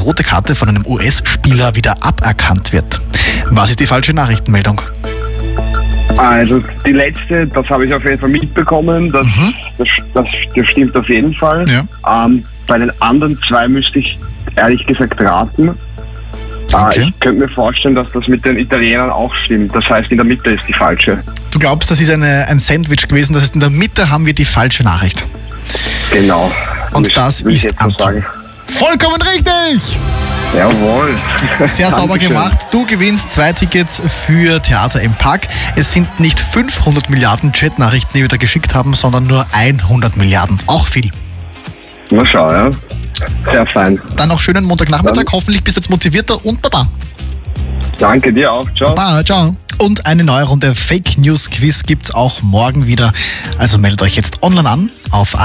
rote Karte von einem US-Spieler wieder aberkannt wird. Was ist die falsche Nachrichtenmeldung? Also die letzte, das habe ich auf jeden Fall mitbekommen, das stimmt auf jeden Fall. Ja. Bei den anderen zwei müsste ich ehrlich gesagt raten. Okay. Ich könnte mir vorstellen, dass das mit den Italienern auch stimmt. Das heißt, in der Mitte ist die falsche. Du glaubst, das ist ein Sandwich gewesen, das heißt, in der Mitte haben wir die falsche Nachricht. Genau. Und das will ich ist jetzt so Anton. sagen. Vollkommen richtig! Jawohl. Sehr sauber Dankeschön. gemacht. Du gewinnst 2 Tickets für Theater im Park. Es sind nicht 500 Milliarden Chat-Nachrichten, die wir da geschickt haben, sondern nur 100 Milliarden. Auch viel. Mal schau, ja. Sehr fein. Dann noch schönen Montagnachmittag. Hoffentlich bist du jetzt motivierter und Baba. Danke dir auch. Ciao. Baba, ciao. Und eine neue Runde Fake News Quiz gibt's auch morgen wieder. Also meldet euch jetzt online an auf